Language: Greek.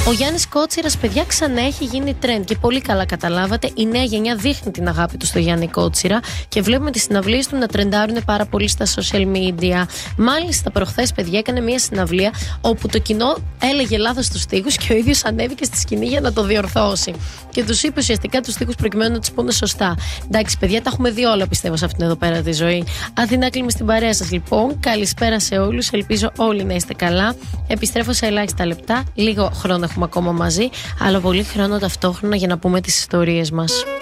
Ο Γιάννης Κότσιρας, παιδιά, ξανά έχει γίνει trend και πολύ καλά καταλάβατε. Η νέα γενιά δείχνει την αγάπη του στο Γιάννη Κότσιρα και βλέπουμε τις συναυλίες του να τρεντάρουν πάρα πολύ στα social media. Μάλιστα, προχθές, παιδιά, έκανε μια συναυλία όπου το κοινό έλεγε λάθος τους στίχους και ο ίδιος ανέβηκε στη σκηνή για να το διορθώσει. Και τους είπε ουσιαστικά τους στίχους προκειμένου να τους πούμε σωστά. Εντάξει, παιδιά, τα έχουμε δει όλα, πιστεύω, σε αυτήν εδώ πέρα τη ζωή. Αθηνά, κλείνουμε στην παρέα σας, λοιπόν. Καλησπέρα σε όλους. Ελπίζω όλοι να είστε καλά. Επιστρέφω σε ελάχιστα λεπτά. Λίγο χρόνο έχουμε ακόμα μαζί, αλλά πολύ χρόνο ταυτόχρονα για να πούμε τις ιστορίες μας.